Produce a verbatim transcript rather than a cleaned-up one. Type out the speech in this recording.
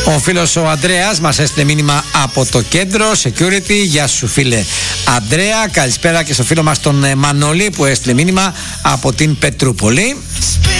Ο φίλος ο Ανδρέας μας έστειλε μήνυμα από το κέντρο security. Γεια σου φίλε Ανδρέα. Καλησπέρα και στο φίλο μας τον Μανώλη που έστειλε μήνυμα από την Πετρούπολη.